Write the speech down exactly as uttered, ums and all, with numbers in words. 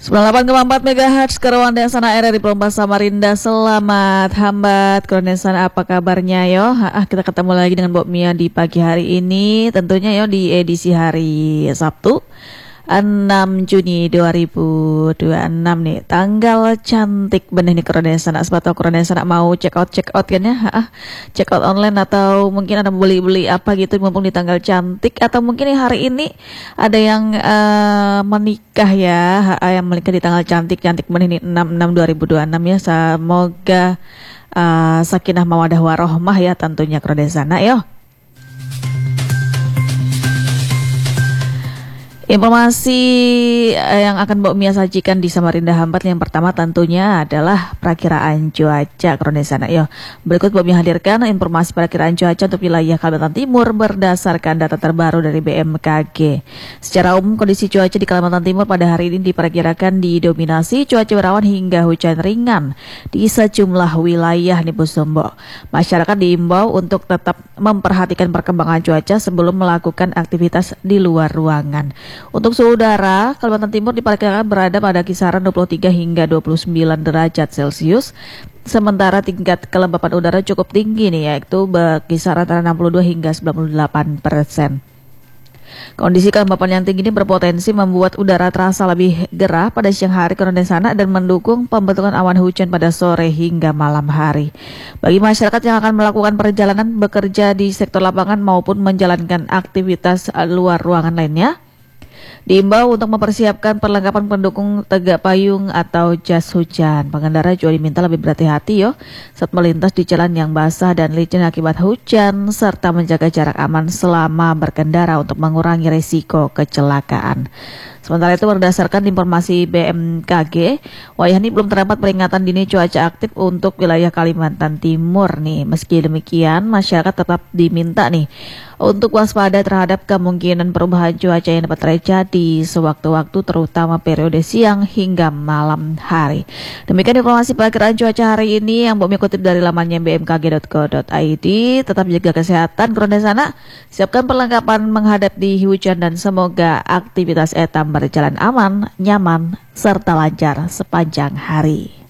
sembilan puluh delapan koma empat megahertz Kerawang dan sana R R di Pelumbas Samarinda. Selamat hambat Krondesan, apa kabarnya yo? Ah, kita ketemu lagi dengan Mbok Mia di pagi hari ini, tentunya yo di edisi hari Sabtu enam Juni dua ribu dua puluh enam nih. Tanggal cantik benih nih Krondesan. Sepatu Krondesan mau check out check out kan ya? Ah, check out online atau mungkin ada beli-beli apa gitu mumpung di tanggal cantik, atau mungkin nih hari ini ada yang uh, menikah ya, ha, yang menikah di tanggal cantik-cantik benih nih enam enam dua ribu dua puluh enam ya. Semoga uh, sakinah mawadah warohmah ya tentunya Krondesan. Nah, yo. Informasi yang akan Mbok Mia sajikan di Samarinda Hambat yang pertama tentunya adalah perakiraan cuaca Krondesan. Yo, berikut Mbok Mia hadirkan informasi perakiraan cuaca untuk wilayah Kalimantan Timur berdasarkan data terbaru dari B M K G. Secara umum kondisi cuaca di Kalimantan Timur pada hari ini diperkirakan didominasi cuaca berawan hingga hujan ringan di sejumlah wilayah nih Bu Sombo. Masyarakat diimbau untuk tetap memperhatikan perkembangan cuaca sebelum melakukan aktivitas di luar ruangan. Untuk suhu udara, Kalimantan Timur diperkirakan berada pada kisaran dua puluh tiga hingga dua puluh sembilan derajat Celcius. Sementara tingkat kelembapan udara cukup tinggi nih, yaitu berkisaran antara enam puluh dua hingga sembilan puluh delapan persen. Kondisi kelembapan yang tinggi ini berpotensi membuat udara terasa lebih gerah pada siang hari Krondesan dan mendukung pembentukan awan hujan pada sore hingga malam hari. Bagi masyarakat yang akan melakukan perjalanan bekerja di sektor lapangan maupun menjalankan aktivitas luar ruangan lainnya, diimbau untuk mempersiapkan perlengkapan pendukung tegak payung atau jas hujan. Pengendara juga diminta lebih berhati-hati yo saat melintas di jalan yang basah dan licin akibat hujan, serta menjaga jarak aman selama berkendara untuk mengurangi risiko kecelakaan. Sementara itu berdasarkan informasi B M K G, wayah ini belum terdapat peringatan dini cuaca aktif untuk wilayah Kalimantan Timur nih. Meski demikian, masyarakat tetap diminta nih untuk waspada terhadap kemungkinan perubahan cuaca yang dapat terjadi sewaktu-waktu, terutama periode siang hingga malam hari. Demikian informasi perakiraan cuaca hari ini yang Mbok Mia kutip dari lamannya b m k g dot co dot i d. Tetap jaga kesehatan Krondesan, siapkan perlengkapan menghadapi hujan dan semoga aktivitas etam berjalan aman, nyaman, serta lancar sepanjang hari.